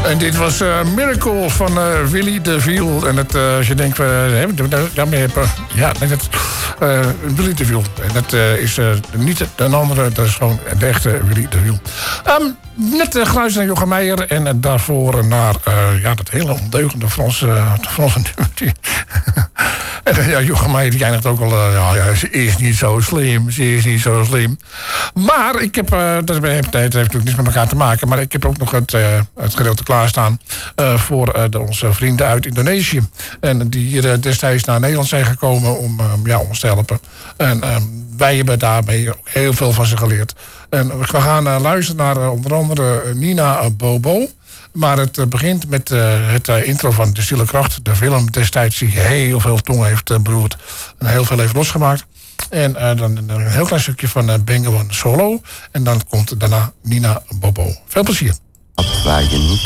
En dit was Miracle van Willy DeVille. En het, als je denkt, daarmee heb Willy DeVille. En dat is niet een andere, dat is gewoon de echte Willy DeVille. Net geluisterd naar Jochem Meijer. En daarvoor naar dat hele ondeugende Franse nummer. En Jochem Meijer die eindigt ook al. Ze is niet zo slim. Ze is niet zo slim. Maar ik heb, dat heeft natuurlijk niets met elkaar te maken. Maar ik heb ook nog het gedeelte klaarstaan voor onze vrienden uit Indonesië. En die hier destijds naar Nederland zijn gekomen om ons te helpen. En wij hebben daarmee ook heel veel van ze geleerd. En we gaan luisteren naar onder andere Nina Bobo. Maar het begint met het intro van De Stille Kracht. De film destijds die heel veel tongen heeft beroerd. En heel veel heeft losgemaakt. En dan een heel klein stukje van Bengawan Solo. En dan komt daarna Nina Bobo. Veel plezier. Waar je niet